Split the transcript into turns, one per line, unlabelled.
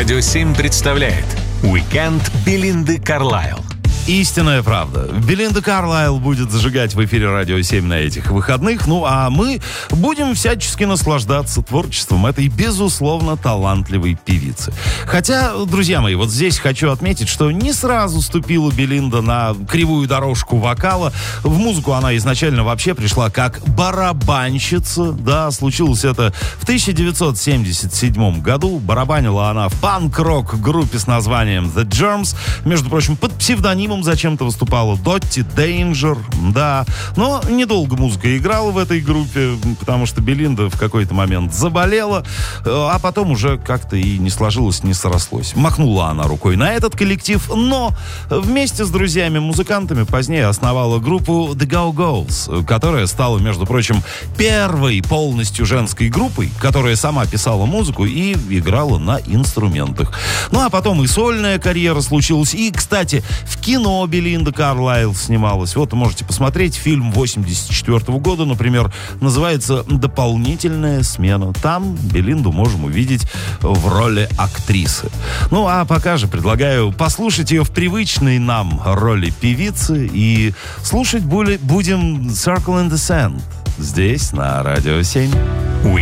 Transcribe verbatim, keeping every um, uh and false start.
Радио семь представляет «Уикенд Белинды Карлайл».
Истинная правда. Белинда Карлайл будет зажигать в эфире Радио семь на этих выходных. Ну, а мы будем всячески наслаждаться творчеством этой, безусловно, талантливой певицы. Хотя, друзья мои, вот здесь хочу отметить, что не сразу ступила Белинда на кривую дорожку вокала. В музыку она изначально вообще пришла как барабанщица. Да, случилось это в тысяча девятьсот семьдесят седьмом году. Барабанила она в панк-рок группе с названием The Germs. Между прочим, под псевдонимом зачем-то выступала Дотти Danger, да. Но недолго музыка играла в этой группе, потому что Белинда в какой-то момент заболела, а потом уже как-то и не сложилось, не срослось. Махнула она рукой на этот коллектив, но вместе с друзьями-музыкантами позднее основала группу The Go-Go's, которая стала, между прочим, первой полностью женской группой, которая сама писала музыку и играла на инструментах. Ну, а потом и сольная карьера случилась. И, кстати, в кино Но Белинда Карлайл снималась. Вот можете посмотреть фильм восемьдесят четвёртого года, например, называется «Дополнительная смена». Там Белинду можем увидеть в роли актрисы. Ну, а пока же предлагаю послушать ее в привычной нам роли певицы. И слушать будем «Circle in the Sand» здесь, на Радио семь.